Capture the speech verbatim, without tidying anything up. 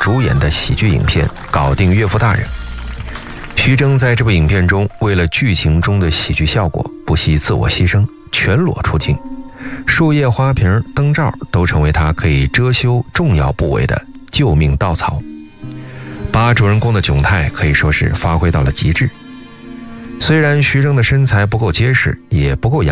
主演的喜剧影片《搞定岳父大人》。徐峥在这部影片中，为了剧情中的喜剧效果，不惜自我牺牲，全裸出镜，树叶、花瓶、灯罩都成为他可以遮羞重要部位的救命稻草，把主人公的窘态可以说是发挥到了极致。虽然徐峥的身材不够结实，也不够阳